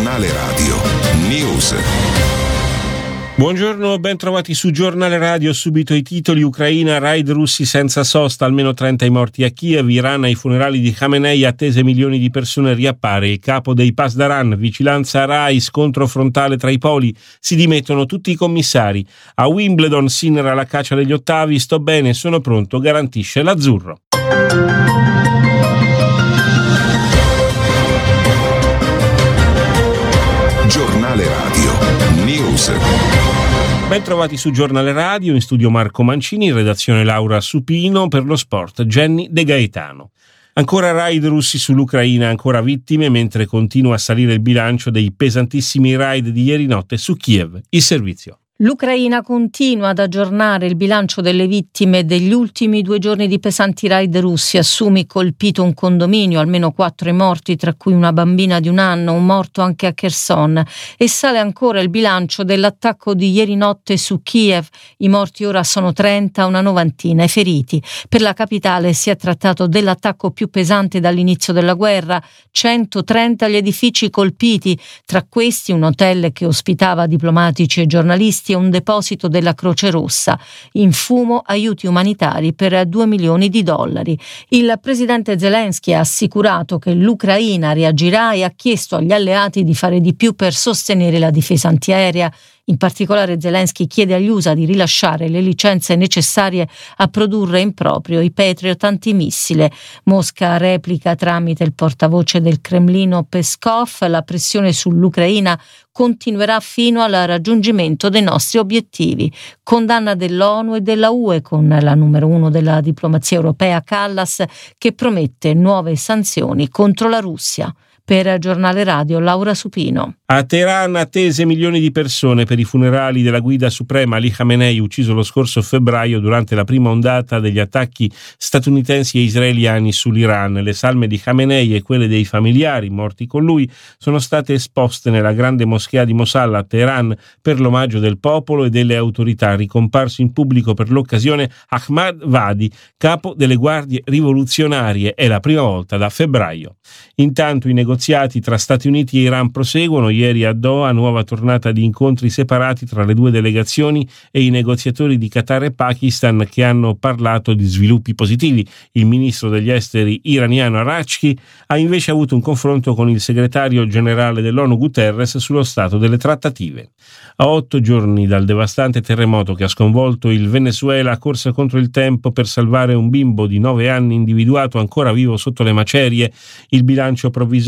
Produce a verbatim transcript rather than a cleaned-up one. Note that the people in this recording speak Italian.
Giornale Radio News. Buongiorno, ben trovati su Giornale Radio. Subito i titoli: Ucraina, raid russi senza sosta, almeno trenta i morti a Kiev. Iran, ai funerali di Khamenei, attese milioni di persone, riappare il capo dei Pasdaran. Vigilanza Rai, scontro frontale tra i poli, si dimettono tutti i commissari. A Wimbledon, Sinner alla caccia degli ottavi, sto bene, sono pronto, garantisce l'azzurro. Giornale Radio News. Ben trovati su Giornale Radio, in studio Marco Mancini, in redazione Laura Supino, per lo sport Jenny De Gaetano. Ancora raid russi sull'Ucraina, ancora vittime, mentre continua a salire il bilancio dei pesantissimi raid di ieri notte su Kiev. Il servizio. L'Ucraina continua ad aggiornare il bilancio delle vittime degli ultimi due giorni di pesanti raid russi. A Sumi colpito un condominio, almeno quattro i morti, tra cui una bambina di un anno, un morto anche a Kherson. E sale ancora il bilancio dell'attacco di ieri notte su Kiev. I morti ora sono trenta, una novantina i feriti. Per la capitale si è trattato dell'attacco più pesante dall'inizio della guerra. centotrenta gli edifici colpiti, tra questi un hotel che ospitava diplomatici e giornalisti e un deposito della Croce Rossa. In fumo aiuti umanitari per due milioni di dollari. Il presidente Zelensky ha assicurato che l'Ucraina reagirà e ha chiesto agli alleati di fare di più per sostenere la difesa antiaerea. In particolare Zelensky chiede agli U S A di rilasciare le licenze necessarie a produrre in proprio i Patriot antimissile. Mosca replica tramite il portavoce del Cremlino Peskov: la pressione sull'Ucraina continuerà fino al raggiungimento dei nostri obiettivi. Condanna dell'ONU e della U E, con la numero uno della diplomazia europea Kallas, che promette nuove sanzioni contro la Russia. Per Giornale Radio, Laura Supino. A Teheran attese milioni di persone per i funerali della guida suprema Ali Khamenei, ucciso lo scorso febbraio durante la prima ondata degli attacchi statunitensi e israeliani sull'Iran. Le salme di Khamenei e quelle dei familiari morti con lui sono state esposte nella grande moschea di Mosalla a Teheran per l'omaggio del popolo e delle autorità. Ricomparso in pubblico per l'occasione Ahmad Vadi, capo delle guardie rivoluzionarie, è la prima volta da febbraio. Intanto i negoziati tra Stati Uniti e Iran proseguono. Ieri a Doha, nuova tornata di incontri separati tra le due delegazioni e i negoziatori di Qatar e Pakistan, che hanno parlato di sviluppi positivi. Il ministro degli esteri iraniano Arachki ha invece avuto un confronto con il segretario generale dell'ONU Guterres sullo stato delle trattative. A otto giorni dal devastante terremoto che ha sconvolto il Venezuela, corsa contro il tempo per salvare un bimbo di nove anni individuato ancora vivo sotto le macerie. Il bilancio provvisorio